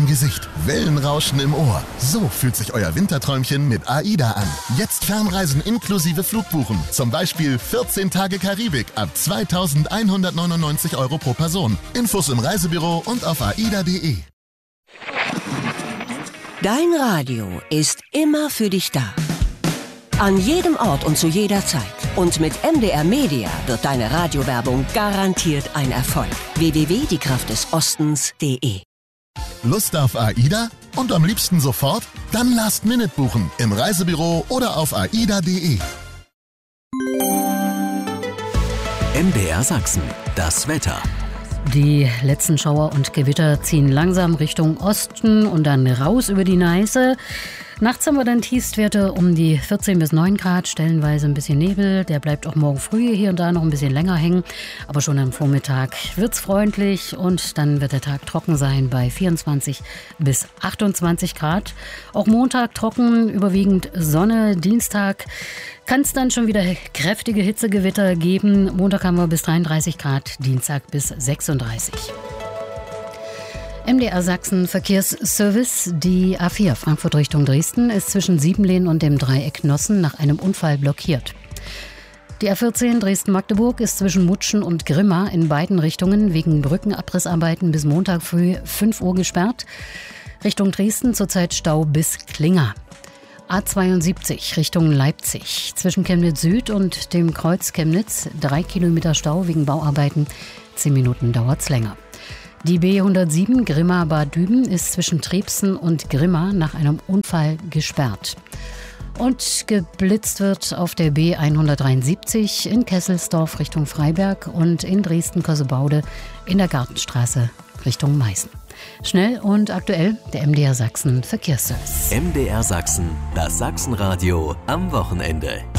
Gesicht, Wellenrauschen im Ohr. So fühlt sich euer Winterträumchen mit AIDA an. Jetzt Fernreisen inklusive Flugbuchen. Zum Beispiel 14 Tage Karibik ab 2.199 € pro Person. Infos im Reisebüro und auf aida.de. Dein Radio ist immer für dich da. An jedem Ort und zu jeder Zeit. Und mit MDR Media wird deine Radiowerbung garantiert ein Erfolg. www.diekraftdesostens.de. Lust auf AIDA? Und am liebsten sofort? Dann Last Minute buchen. Im Reisebüro oder auf aida.de. MDR Sachsen, das Wetter. Die letzten Schauer und Gewitter ziehen langsam Richtung Osten und dann raus über die Neiße. Nachts haben wir dann Tiefstwerte um die 14 bis 9 Grad, stellenweise ein bisschen Nebel. Der bleibt auch morgen früh hier und da noch ein bisschen länger hängen. Aber schon am Vormittag wird's freundlich und dann wird der Tag trocken sein bei 24 bis 28 Grad. Auch Montag trocken, überwiegend Sonne. Dienstag kann es dann schon wieder kräftige Hitzegewitter geben. Montag haben wir bis 33 Grad, Dienstag bis 36. MDR Sachsen Verkehrsservice. Die A4 Frankfurt Richtung Dresden ist zwischen Siebenlehn und dem Dreieck Nossen nach einem Unfall blockiert. Die A14 Dresden-Magdeburg ist zwischen Mutschen und Grimma in beiden Richtungen wegen Brückenabrissarbeiten bis Montag früh 5 Uhr gesperrt. Richtung Dresden zurzeit Stau bis Klinger. A72 Richtung Leipzig zwischen Chemnitz Süd und dem Kreuz Chemnitz 3 Kilometer Stau wegen Bauarbeiten. 10 Minuten dauert's länger. Die B107 Grimma-Bad Düben ist zwischen Trebsen und Grimma nach einem Unfall gesperrt. Und geblitzt wird auf der B173 in Kesselsdorf Richtung Freiberg und in Dresden-Kossebaude in der Gartenstraße Richtung Meißen. Schnell und aktuell der MDR Sachsen Verkehrsservice. MDR Sachsen, das Sachsenradio am Wochenende.